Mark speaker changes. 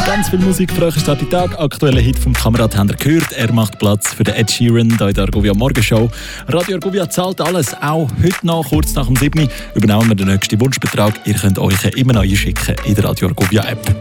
Speaker 1: Ganz viel Musik für euch ist der Tag. Aktueller Hit vom Kamerad habt ihr gehört. Er macht Platz für den Ed Sheeran hier in der Argovia Morgenshow. Radio Argovia zahlt alles, auch heute noch, kurz nach dem 7. übernehmen wir den nächsten Wunschbetrag. Ihr könnt euch immer noch einschicken in der Radio Argovia App.